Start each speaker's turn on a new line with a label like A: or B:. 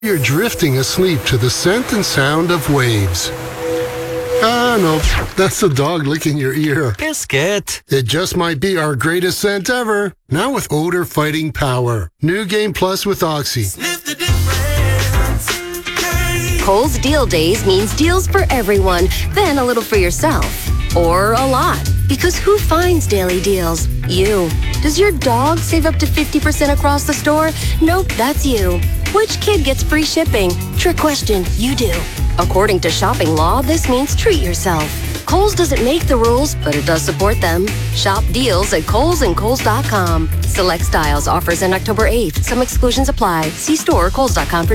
A: You're drifting asleep to the scent and sound of waves. Ah, no, that's the dog licking your ear.
B: Biscuit.
A: It just might be our greatest scent ever. Now with odor fighting power. New Game Plus with Oxy.
C: Sniff the difference. Hey.
D: Kohl's Deal Days means deals for everyone, then a little for yourself. Or a lot. Because who finds daily deals? You. Does your dog save up to 50% across the store? Nope, that's you. Which kid gets free shipping? Trick question, you do. According to shopping law, this means treat yourself. Kohl's doesn't make the rules, but it does support them. Shop deals at Kohl's and Kohl's.com. Select styles offers end October 8th. Some exclusions apply. See store or Kohl's.com for